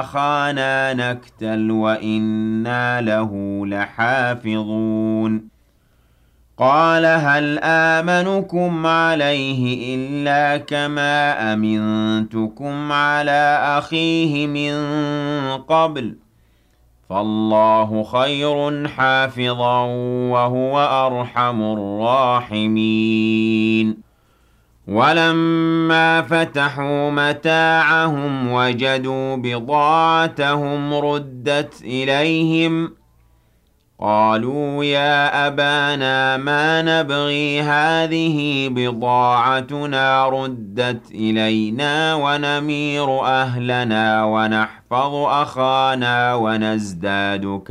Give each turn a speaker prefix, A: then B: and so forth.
A: أخانا نكتل وإنا له لحافظون قال هل آمنكم عليه إلا كما أمنتكم على أخيه من قبل فالله خير حافظا وهو أرحم الراحمين ولما فتحوا متاعهم وجدوا بضاعتهم ردت إليهم قالوا يا أبانا ما نبغي هذه بضاعتنا ردت إلينا ونمير أهلنا ونحفظ أخانا ونزداد